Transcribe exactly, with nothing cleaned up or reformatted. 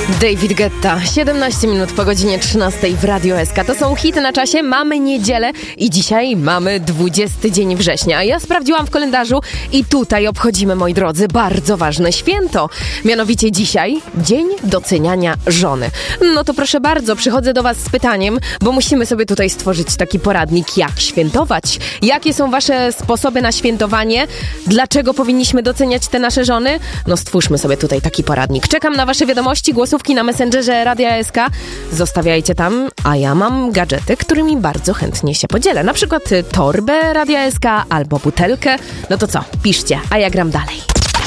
David Guetta, siedemnaście minut po godzinie trzynastej w Radio S K. To są hity na czasie, mamy niedzielę i dzisiaj mamy dwudziesty dzień września. Ja sprawdziłam w kalendarzu i tutaj obchodzimy, moi drodzy, bardzo ważne święto. Mianowicie dzisiaj Dzień Doceniania Żony. No to proszę bardzo, przychodzę do was z pytaniem, bo musimy sobie tutaj stworzyć taki poradnik, jak świętować. Jakie są wasze sposoby na świętowanie? Dlaczego powinniśmy doceniać te nasze żony? No stwórzmy sobie tutaj taki poradnik. Czekam na wasze wiadomości, głosówki na Messengerze Radia S K. Zostawiajcie tam, a ja mam gadżety, którymi bardzo chętnie się podzielę. Na przykład torbę Radia S K albo butelkę. No to co, piszcie, a ja gram dalej.